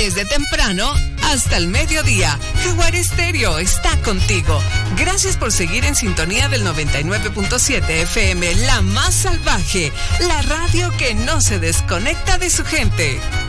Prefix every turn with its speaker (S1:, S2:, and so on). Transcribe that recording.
S1: desde temprano hasta el mediodía. Jaguar Estéreo está contigo. Gracias por seguir en sintonía del 99.7 FM, la más salvaje, la radio que no se desconecta de su gente.